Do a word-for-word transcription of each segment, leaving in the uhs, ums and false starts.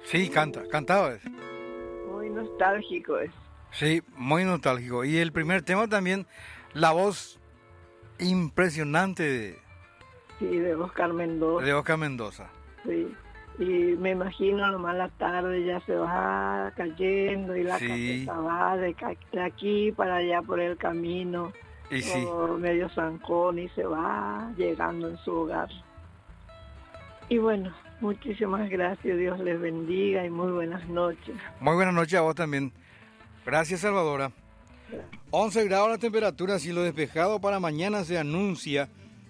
Sí, canta, cantaba es. Muy nostálgico es. Sí, muy nostálgico. Y el primer tema también, la voz impresionante de, Sí, de Oscar Mendoza. de Oscar Mendoza. Sí. Y me imagino nomás la tarde ya se va cayendo y la Sí. caseta va de, ca- de aquí para allá por el camino, Y sí, por medio zancón y se va llegando en su hogar. Y bueno, muchísimas gracias, Dios les bendiga y muy buenas noches. muy buenas noches a vos también. Gracias, Salvadora. once grados la temperatura, cielo despejado. Para mañana se anuncia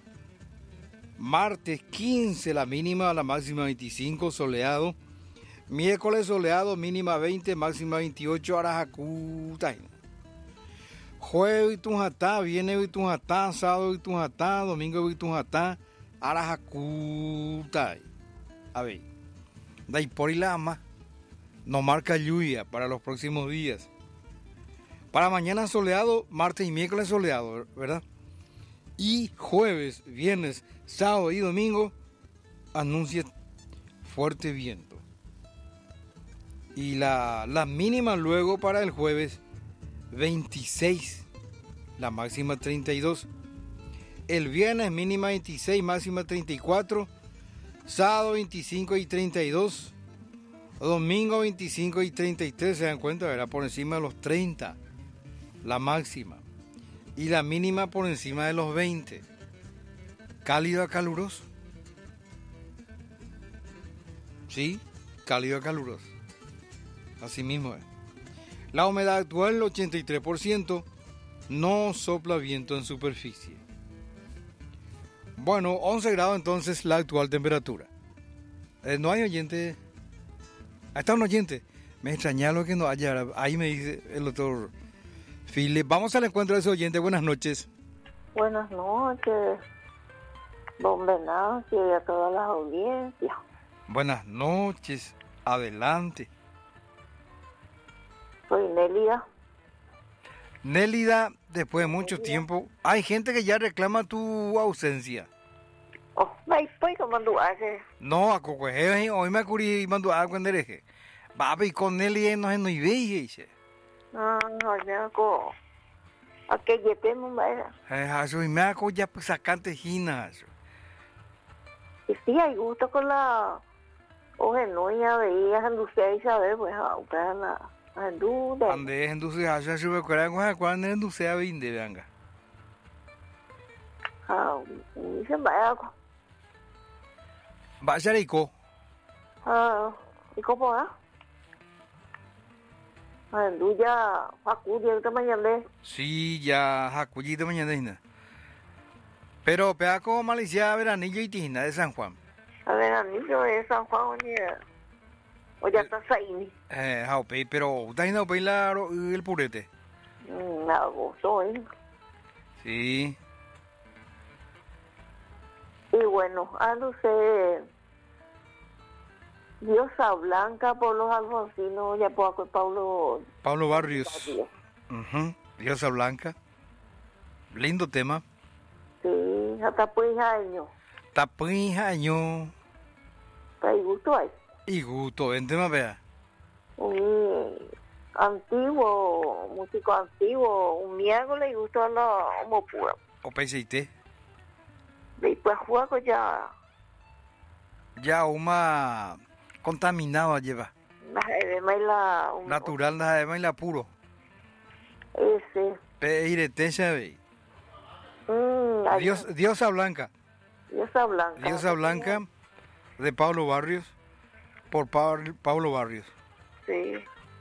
martes quince, la mínima, la máxima veinticinco, soleado. Miércoles soleado, mínima veinte, máxima veintiocho, Arajacuta. Jueves Tunjatá, viernes Tunjatá, sábado Tunjatá, domingo Tunjatá, Arajacuta. A ver, de ahí por y lama, no marca lluvia para los próximos días. Para mañana soleado, martes y miércoles soleado, ¿verdad? Y jueves, viernes, sábado y domingo anuncia fuerte viento. Y la, la mínima luego para el jueves, veintiséis, la máxima treinta y dos. El viernes mínima veintiséis, máxima treinta y cuatro. Sábado veinticinco y treinta y dos. Domingo veinticinco y treinta y tres, se dan cuenta, ¿verdad? Por encima de los treinta, la máxima. Y la mínima por encima de los veinte. Cálido a caluroso. Sí, cálido a caluroso. Así mismo es. La humedad actual, ochenta y tres por ciento. No sopla viento en superficie. Bueno, once grados entonces la actual temperatura. Eh, no hay oyente. Ahí está un oyente. Me extraña lo que no haya. Ahí me dice el doctor Philip. Vamos al encuentro de ese oyente. Buenas noches. Buenas noches, don Venancio y a todas las audiencias. Buenas noches. Adelante. Soy Nélida. Nélida, después de mucho tiempo, hay gente que ya reclama tu ausencia. Oh, me fue como tú haces. No, a cocoje, hoy me acurrí y mandó a cuando eres. Baba, y con Nélida no es no y dice. Ah, no, ya, co. A que lleguemos, vaya. Eh, eso y me hago ya pues sacante ginas. Y sí, hay gusto con la. Oje, no, ya veías en Lucía Isabel, pues, a buscar la. En duda. Ande es enduce, ya se me acuerda con cuando es enduce a vinde, venga. Ah, dice, vaya. Vaya rico. Ah, ¿y cómo va? En duda, acudir esta mañana. Sí, ya jacuyito mañana hina. Pero pega como malicia veranillo y tina de San Juan. A ver, anillo de San Juan, ni. O ya está ahí. Eh, jaupe, pero usted no la el purete. Me gustó, ¿eh? Sí. Y bueno, ándose Diosa Blanca por los alfonsinos, ya por Pablo. Pablo Barrios. Uh-huh. Diosa Blanca. Lindo tema. Sí, hasta pues año. Tapijaño. ¿Te gustó ahí? Y gusto, en tema vea. Un antiguo, músico antiguo, un miércoles y gustó a la mopura. O peseite. Después juego ya. Ya uma contaminado lleva. La edema y la. Un, Natural, la además y la puro. Ese. Peirete sabe. Mm, Dios, Diosa Blanca. Diosa Blanca. Diosa Blanca de Pablo Barrios. Por Pablo, Pablo Barrios. Sí.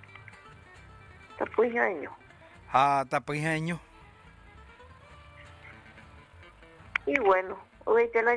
Tapijaño. Ah, tapijaño. Y bueno, hoy te la